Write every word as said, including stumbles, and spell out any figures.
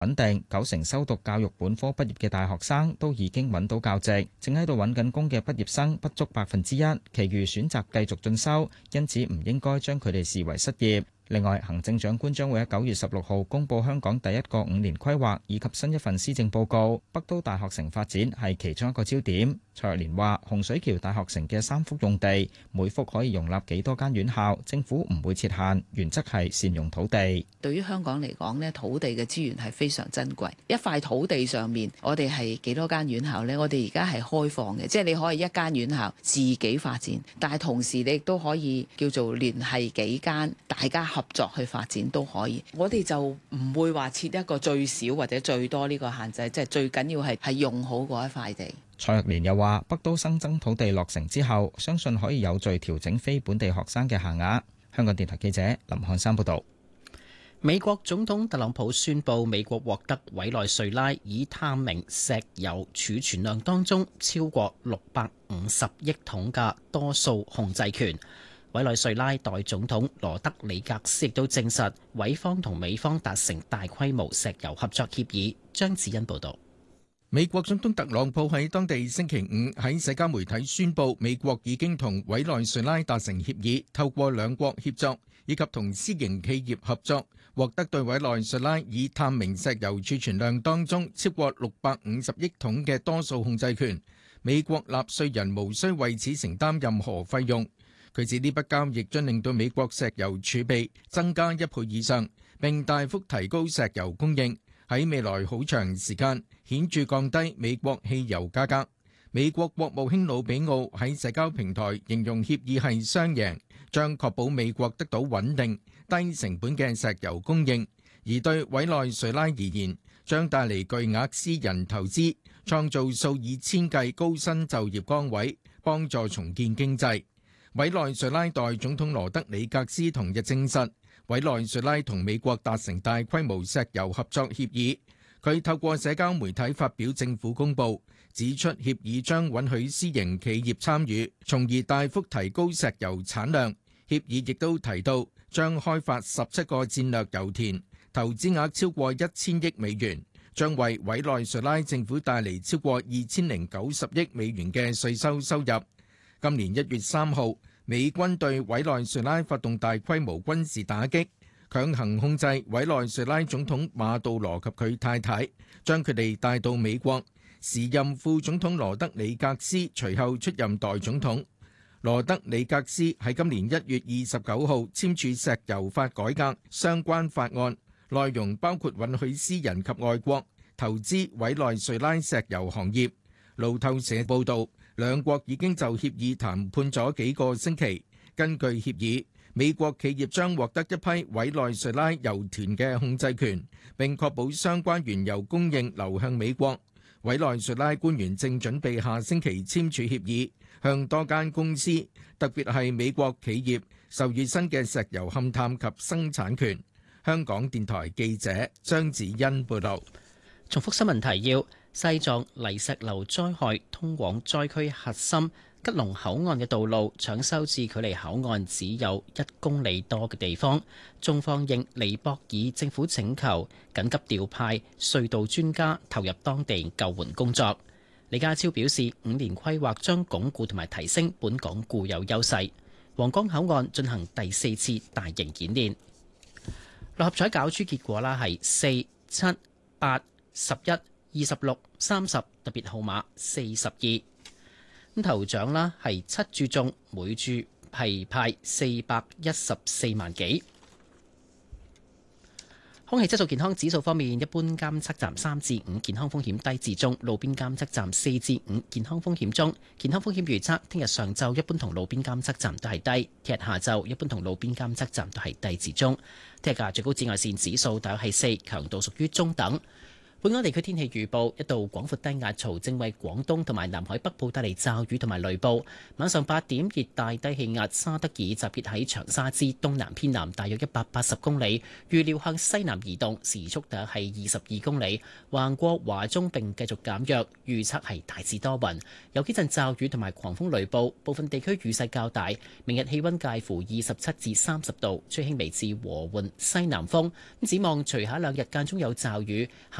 穩定，九成修讀教育本科畢業嘅大學生都已經揾到教職，正喺度揾緊工嘅畢業生不足百分之一，其餘選擇繼續進修，因此唔應該將佢哋視為失業。另外，行政長官將會喺九月十六號公佈香港第一個五年規劃以及新一份施政報告，北都大學城發展係其中一個焦點。蔡若蓮話：洪水橋大學城嘅三幅用地，每幅可以容納幾多間院校，政府唔會設限，原則係善用土地。 對於香港嚟講呢，土地嘅資源係非常珍貴。一塊土地上面，我哋係幾多間院校呢？我哋而家係開放嘅，即係你可以一間院校自己發展，但係同時你亦都可以叫做聯繫幾間，大家合作去發展都可以。我哋就唔會話設一個最少或者最多呢個限制，即係最緊要係係用好嗰一塊地。 蔡若蓮又話：北都新增土地落成之後，相信可以有序調整非本地學生嘅限額。香港電台記者林漢山報導。 美國總統特朗普宣布，美國獲得委內瑞拉已探明石油儲存量當中超過六百五十億桶嘅多數控制權。委內瑞拉代總統羅德里格斯亦都證實，委方同美方達成大規模石油合作協議。張子欣報導。 美國總統特朗普喺當地星期五喺社交媒體宣布，美國已經同委內瑞拉達成協議，透過兩國協作以及同私營企業合作，獲得對委內瑞拉已探明石油儲存量當中超過六百五十億桶嘅多數控制權。美國納稅人無需為此承擔任何費用。佢指呢筆交易將令到美國石油儲備增加一倍以上，並大幅提高石油供應，喺未來好長時間顯著降低美國汽油價格。美國國務卿魯比奧喺社交平台形容協議係雙贏，將確保美國得到穩定、低成本嘅石油供應，而對委內瑞拉而言，將帶嚟巨額私人投資，創造數以千計高薪就業崗位，幫助重建經濟。委內瑞拉代總統羅德里格斯同日證實，委內瑞拉同美國達成大規模石油合作協議。佢透過社交媒體發表政府公報，指出協議將允許私營企業參與，從而大幅提高石油產量。協議亦都提到將開發十七個戰略油田，投資額超過一千億美元，將為委內瑞拉政府帶嚟超過二千零九十億美元嘅稅收收入。今年一月三號，美軍對委內瑞拉發動大規模軍事打擊，強行控制委內瑞拉總統馬杜羅及佢太太，將佢哋帶到美國。時任副總統羅德里格斯隨後出任代總統。羅德里格斯喺今年一月二十九號簽署石油法改革相關法案，內容包括允許私人及外國投資委內瑞拉石油行業。路透社報導，兩國已經就協議談判咗幾個星期。根據協議，美國企業將獲得一批委內瑞拉油田嘅控制權，並確保相關原油供應流向美國。委內瑞拉官員正準備下星期簽署協議，向多間公司，特別係美國企業，授予新嘅石油勘探及生產權。香港電台記者張子欣報導。 重複新聞提要：西藏泥石流災害通往災區核心吉隆口岸嘅道路搶修至距離口岸只有一公里多嘅地方。中方應尼泊爾政府請求，緊急調派隧道專家投入當地救援工作。李家超表示，五年規劃將鞏固同埋提升本港固有優勢。皇崗口岸進行第四次大型演練。六合彩攪珠結果啦，係四、七、八、十一、二十六、三十，特別號碼四十二。咁頭獎啦係七注中，每注係派四百一十四萬幾。空氣質素健康指數方面，一般監測站三至五，健康風險低至中；路邊監測站四至五，健康風險中。健康風險預測：聽日上晝一般同路邊監測站都係低，聽日下晝一般同路邊監測站都係低至中。聽日嘅最高紫外線指數大約係四，強度屬於中等。 本港地區天氣預報，一道廣闊低壓槽正為廣東同埋南海北部帶嚟驟雨同埋雷暴。晚上八點，熱帶低氣壓沙德爾集結喺長沙之東南偏南大約一百八十公里，預料向西南移動，時速大約係二十二公里，橫過華中並繼續減弱。預測係大致多雲，有幾陣驟雨同埋狂風雷暴，部分地區雨勢較大。明日氣溫介乎二十七至三十度，吹輕微至和緩西南風。咁展望隨下兩日間中有驟雨。